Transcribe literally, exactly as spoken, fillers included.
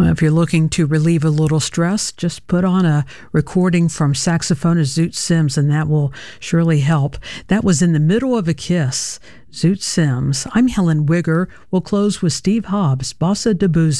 Well, if you're looking to relieve a little stress, just put on a recording from saxophonist Zoot Sims, and that will surely help. That was In the Middle of a Kiss, Zoot Sims. I'm Helen Wigger. We'll close with Steve Hobbs, Bossa de Boozy.